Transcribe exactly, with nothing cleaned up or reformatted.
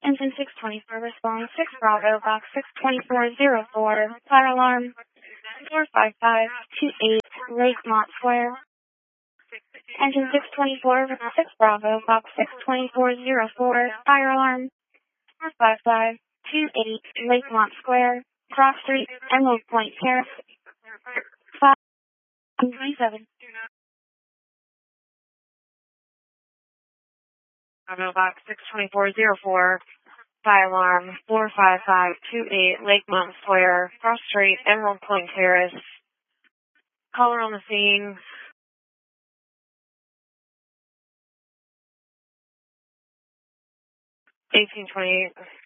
Engine six twenty-four, respond six Bravo, box six twenty-four zero four, fire alarm four five five two eight, Lakemont Square. Engine six twenty-four, six Bravo, box six twenty-four zero four, fire alarm four five five two eight, Lakemont Square, Cross Street, Emerald Point Terrace, five twenty-seven. Bravo, box six twenty-four zero four, fire alarm four five five two eight, Lakemont Square, Cross Street, Emerald Point Terrace. Caller on the scene. eighteen twenty-eight.